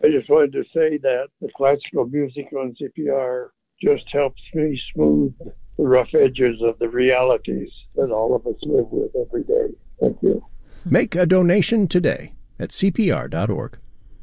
I just wanted to say that the classical music on CPR just helps me smooth the rough edges of the realities that all of us live with every day. Thank you. Make a donation today at CPR.org.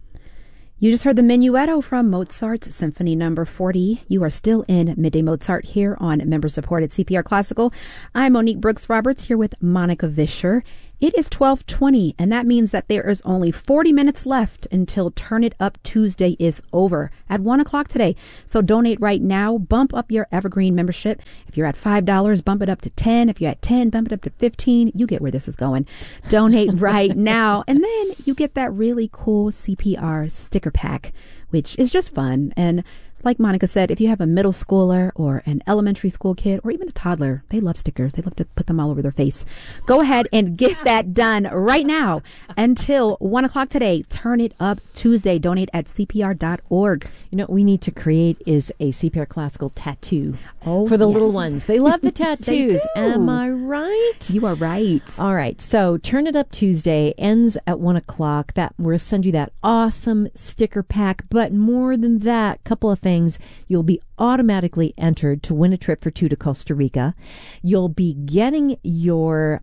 You just heard the Menuetto from Mozart's Symphony No. 40. You are still in Midday Mozart here on member-supported CPR Classical. I'm Monique Brooks-Roberts here with Monica Vischer. It is 12:20, and that means that there is only 40 minutes left until Turn It Up Tuesday is over at 1 o'clock today. So donate right now. Bump up your Evergreen membership. If you're at $5, bump it up to 10. If you're at 10, bump it up to 15. You get where this is going. Donate right now. And then you get that really cool CPR sticker pack, which is just fun. And like Monica said, if you have a middle schooler or an elementary school kid or even a toddler, they love stickers. They love to put them all over their face. Go ahead and get that done right now until 1 o'clock today. Turn It Up Tuesday. Donate at CPR.org. You know what we need to create is a CPR Classical tattoo for the little ones. They love the tattoos. Am I right? You are right. All right. So Turn It Up Tuesday ends at 1 o'clock. We'll send you that awesome sticker pack. But more than that, couple of things. You'll be automatically entered to win a trip for two to Costa Rica. You'll be getting your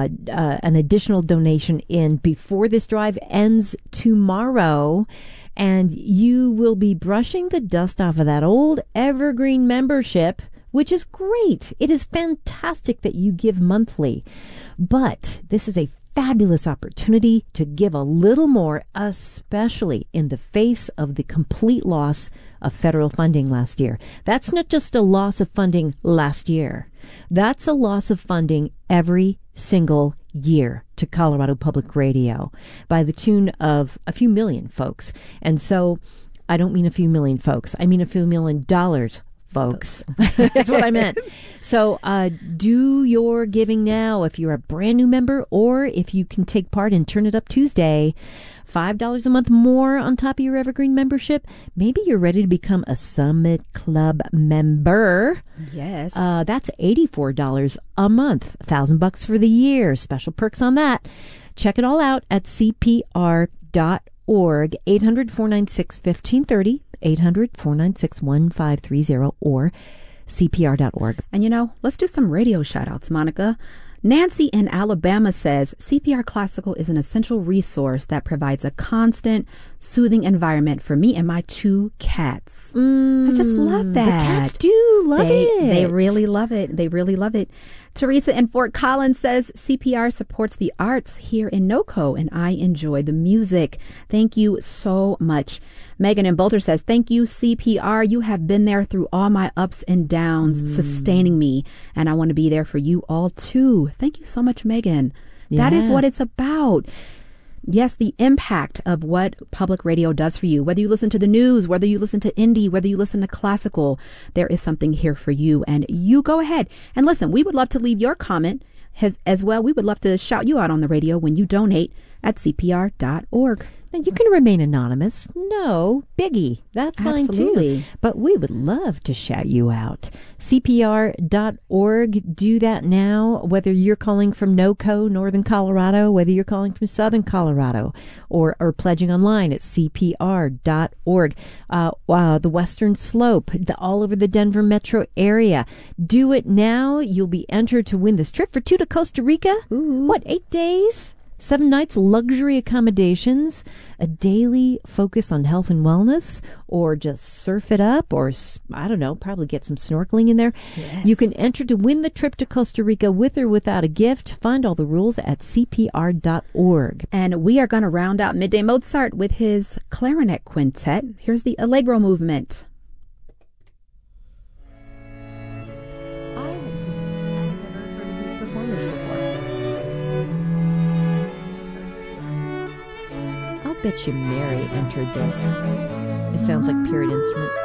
an additional donation in before this drive ends tomorrow. And you will be brushing the dust off of that old Evergreen membership, which is great. It is fantastic that you give monthly. But this is a fabulous opportunity to give a little more, especially in the face of the complete loss of federal funding last year. That's not just a loss of funding last year. That's a loss of funding every single year to Colorado Public Radio by the tune of a few million folks. And so I don't mean a few million folks. I mean a few $1 million, folks. That's what I meant. So do your giving now if you're a brand new member, or if you can take part in Turn It Up Tuesday. $5 a month more on top of your Evergreen membership. Maybe you're ready to become a Summit Club member. Yes. That's $84 a month. $1,000 for the year. Special perks on that. Check it all out at CPR.org. 800-496-1530. 800-496-1530 or CPR.org. And let's do some radio shout outs, Monica. Nancy in Alabama says, CPR Classical is an essential resource that provides a constant, soothing environment for me and my two cats. I just love that. The cats do love it. They really love it. They really love it. Teresa in Fort Collins says, CPR supports the arts here in NoCo, and I enjoy the music. Thank you so much. Megan in Boulder says, thank you, CPR. You have been there through all my ups and downs, sustaining me, and I want to be there for you all too. Thank you so much, Megan. Yeah. That is what it's about. Yes, the impact of what public radio does for you, whether you listen to the news, whether you listen to indie, whether you listen to classical, there is something here for you. And you go ahead and listen. We would love to leave your comment as well. We would love to shout you out on the radio when you donate at CPR.org. And you can remain anonymous. No biggie. That's fine too. But we would love to shout you out. CPR.org. Do that now, whether you're calling from NoCo, Northern Colorado, whether you're calling from Southern Colorado, or pledging online at CPR.org. The Western Slope, all over the Denver metro area. Do it now. You'll be entered to win this trip for two to Costa Rica. Ooh. 8 days? 7 nights, luxury accommodations, a daily focus on health and wellness, or just surf it up, or, I don't know, probably get some snorkeling in there. Yes. You can enter to win the trip to Costa Rica with or without a gift. Find all the rules at CPR.org. And we are going to round out Midday Mozart with his clarinet quintet. Here's the Allegro movement. I bet you Mary entered this. It sounds like period instruments.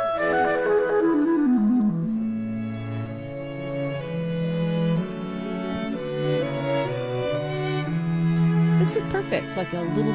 This is perfect, like a little